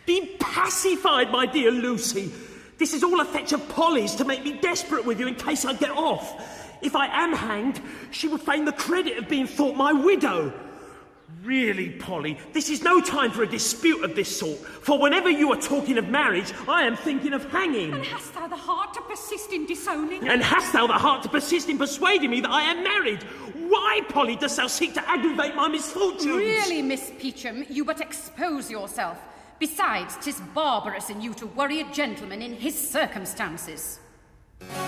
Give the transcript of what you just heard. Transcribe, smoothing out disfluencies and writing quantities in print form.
Be pacified, my dear Lucy. This is all a fetch of Polly's to make me desperate with you in case I get off. If I am hanged, she would claim the credit of being thought my widow. Really, Polly, this is no time for a dispute of this sort, for whenever you are talking of marriage, I am thinking of hanging. And hast thou the heart to persist in disowning? And hast thou the heart to persist in persuading me that I am married? Why, Polly, dost thou seek to aggravate my misfortunes? Really, Miss Peacham, you but expose yourself. Besides, 'tis barbarous in you to worry a gentleman in his circumstances.